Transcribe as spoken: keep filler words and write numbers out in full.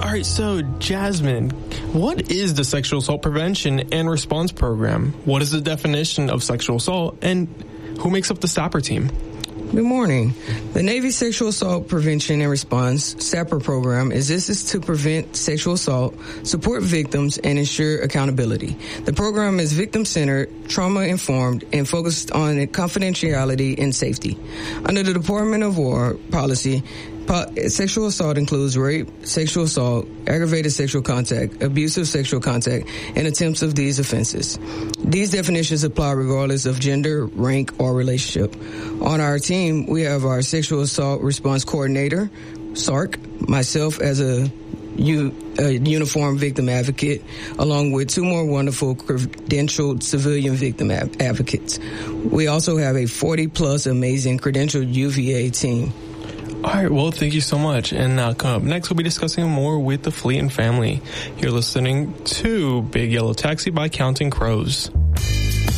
All right, so Jasmine, what is the Sexual Assault Prevention and Response Program? What is the definition of sexual assault, and who makes up the SAPR team? Good morning. The Navy Sexual Assault Prevention and Response SAPR program exists to prevent sexual assault, support victims, and ensure accountability. The program is victim-centered, trauma-informed, and focused on confidentiality and safety. Under the Department of War policy, sexual assault includes rape, sexual assault, aggravated sexual contact, abusive sexual contact, and attempts of these offenses. These definitions apply regardless of gender, rank, or relationship. On our team, we have our Sexual Assault Response Coordinator, S A R C, myself as a, U, a uniform victim advocate, along with two more wonderful credentialed civilian victim ab- advocates. We also have a forty-plus amazing credentialed U V A team. All right, well, thank you so much. And uh, coming up next, we'll be discussing more with the Fleetin family. You're listening to Big Yellow Taxi by Counting Crows.